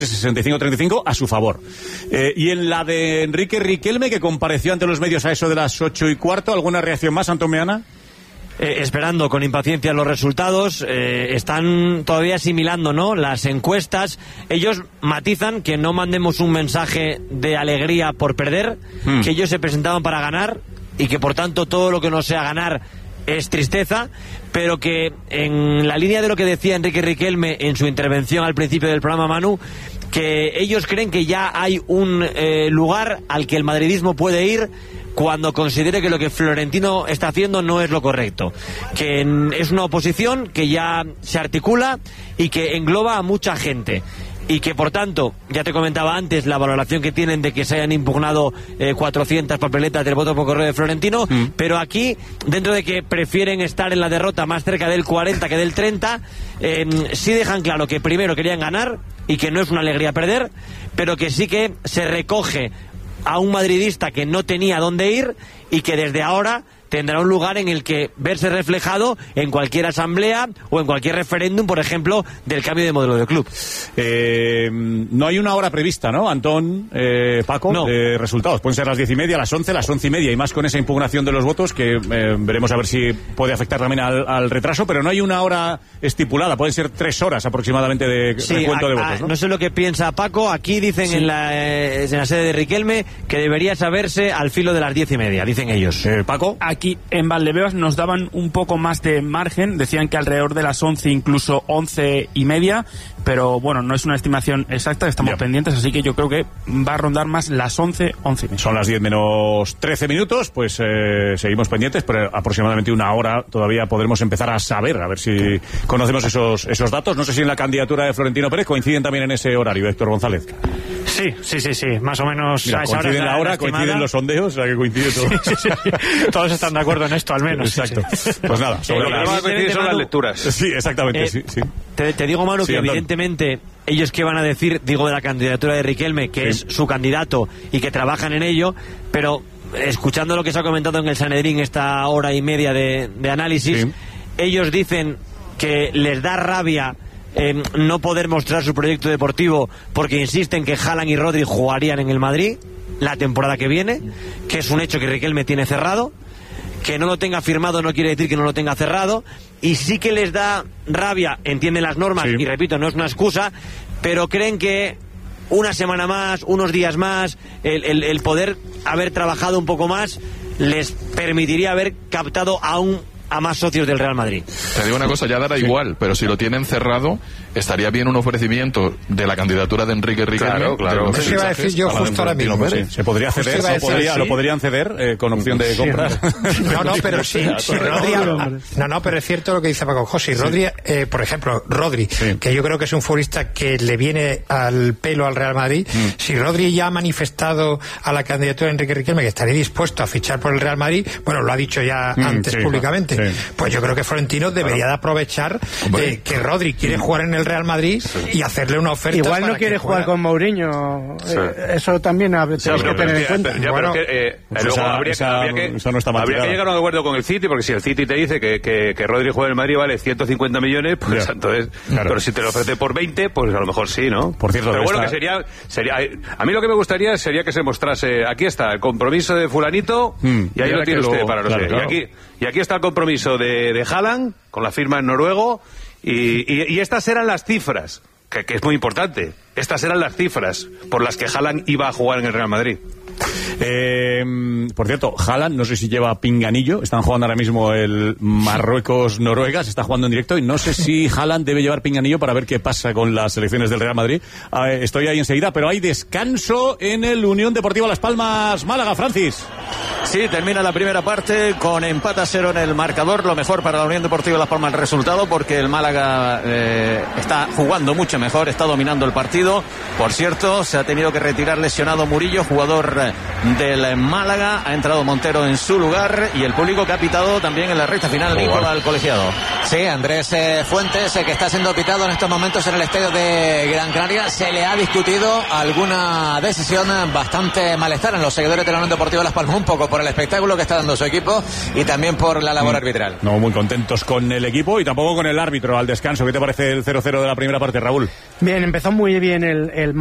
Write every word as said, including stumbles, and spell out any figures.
sesenta y cinco treinta y cinco a su favor. Eh, y en la de Enrique Riquelme, que compareció ante los medios a eso de las ocho y cuarto, ¿alguna reacción más, Antón Meana? Eh, esperando con impaciencia los resultados, eh, están todavía asimilando, ¿no?, las encuestas. Ellos matizan que no mandemos un mensaje de alegría por perder, mm. que ellos se presentaban para ganar y que por tanto todo lo que no sea ganar es tristeza, pero que en la línea de lo que decía Enrique Riquelme en su intervención al principio del programa, Manu, que ellos creen que ya hay un eh, lugar al que el madridismo puede ir cuando considere que lo que Florentino está haciendo no es lo correcto, que es una oposición que ya se articula y que engloba a mucha gente. Y que por tanto, ya te comentaba antes la valoración que tienen de que se hayan impugnado eh, cuatrocientas papeletas del voto por correo de Florentino, mm. pero aquí, dentro de que prefieren estar en la derrota más cerca del cuarenta que del treinta, eh, sí dejan claro que primero querían ganar y que no es una alegría perder, pero que sí que se recoge a un madridista que no tenía dónde ir y que desde ahora tendrá un lugar en el que verse reflejado en cualquier asamblea o en cualquier referéndum, por ejemplo, del cambio de modelo de club. Eh, no hay una hora prevista, ¿no, Antón, eh, Paco? No. Eh, resultados. Pueden ser las diez y media, las once, las once y media, y más con esa impugnación de los votos, que eh, veremos a ver si puede afectar también al, al retraso, pero no hay una hora estipulada. Pueden ser tres horas aproximadamente de sí, recuento a, de votos, a, ¿no? No sé lo que piensa Paco. Aquí dicen sí. en, la, eh, en la sede de Riquelme que debería saberse al filo de las diez y media, dicen ellos. Eh, Paco. Aquí en Valdebebas nos daban un poco más de margen, decían que alrededor de las once, incluso once y media, pero bueno, no es una estimación exacta, estamos ya. pendientes, así que yo creo que va a rondar más las once, once y media. Son las diez menos trece minutos, pues eh, seguimos pendientes, pero aproximadamente una hora todavía podremos empezar a saber, a ver si conocemos esos, esos datos. No sé si en la candidatura de Florentino Pérez coinciden también en ese horario, Héctor González. Sí, sí, sí, sí, más o menos. Mira, coinciden la hora, coinciden los sondeos, o sea que coincide todo. Sí, sí, sí. Todos están de acuerdo en esto, al menos. Exacto. Sí, sí. Pues nada, sobre lo que no va a coincidir son las lecturas. Sí, exactamente, eh, sí, sí. Te, te digo, Manu, sí, que Andón. evidentemente ellos que van a decir, digo, de la candidatura de Riquelme, que sí. es su candidato y que trabajan en ello, pero escuchando lo que se ha comentado en el Sanedrín esta hora y media de, de análisis, sí. ellos dicen que les da rabia Eh, no poder mostrar su proyecto deportivo porque insisten que Haaland y Rodri jugarían en el Madrid la temporada que viene, que es un hecho que Riquelme tiene cerrado. Que no lo tenga firmado no quiere decir que no lo tenga cerrado, y sí que les da rabia, entienden las normas, sí. y repito, no es una excusa, pero creen que una semana más, unos días más, el, el, el poder haber trabajado un poco más les permitiría haber captado a un a más socios del Real Madrid. Te digo una cosa, ya dará sí. igual, pero si lo tienen cerrado, estaría bien un ofrecimiento de la candidatura de Enrique Riquelme. Claro, claro. Eso iba a decir yo justo ahora mismo. Sí. Se podría ceder, se podría, ¿sí? lo podrían ceder eh, con opción de compra. Sí. No, no, pero sí, si Rodri, no, no, pero es cierto lo que dice Paco José. Rodri, eh, por ejemplo, Rodri, sí. que yo creo que es un futbolista que le viene al pelo al Real Madrid. Mm. Si Rodri ya ha manifestado a la candidatura de Enrique Riquelme que estaría dispuesto a fichar por el Real Madrid, bueno, lo ha dicho ya mm, antes sí, públicamente. Sí. Pues yo creo que Florentino debería claro. de aprovechar de que Rodri quiere jugar en el Real Madrid sí. y hacerle una oferta. Igual no quiere jugar con Mourinho. Sí. Eh, eso también tenemos sí, que tener en cuenta. Ya, bueno, pero que, eh, pues luego esa, habría, esa, habría, que, no está habría que llegar a un acuerdo con el City, porque si el City te dice que, que, que Rodri juega en el Madrid vale ciento cincuenta millones, pues ya. entonces, claro. pero si te lo ofrece por veinte, pues a lo mejor sí, ¿no? Por cierto, pero bueno, está... que sería, sería, a mí lo que me gustaría sería que se mostrase, aquí está, el compromiso de fulanito, mm, y ahí lo tiene usted, lo, para no claro, sé, claro. y aquí Y aquí está el compromiso de, de Haaland, con la firma en noruego, y, y, y estas eran las cifras, que, que es muy importante. Estas eran las cifras por las que Haaland iba a jugar en el Real Madrid. Eh, por cierto, Haaland, no sé si lleva pinganillo, están jugando ahora mismo el Marruecos-Noruega, se está jugando en directo, y no sé si Haaland debe llevar pinganillo para ver qué pasa con las selecciones del Real Madrid. Eh, estoy ahí enseguida, pero hay descanso en el Unión Deportiva Las Palmas Málaga, Francis. Sí, termina la primera parte con empate a cero en el marcador, lo mejor para la Unión Deportiva Las Palmas el resultado, porque el Málaga eh, está jugando mucho mejor, está dominando el partido. Por cierto, se ha tenido que retirar lesionado Murillo, jugador del Málaga, ha entrado Montero en su lugar, y el público que ha pitado también en la recta final, Nicola al colegiado. Sí, Andrés eh, Fuentes, eh, que está siendo pitado en estos momentos en el estadio de Gran Canaria. Se le ha discutido alguna decisión, bastante malestar en los seguidores de la Unión Deportiva Las Palmas, un poco por el espectáculo que está dando su equipo y también por la labor arbitral. No muy contentos con el equipo y tampoco con el árbitro al descanso. ¿Qué te parece el cero cero de la primera parte, Raúl? Bien, empezó muy bien el, el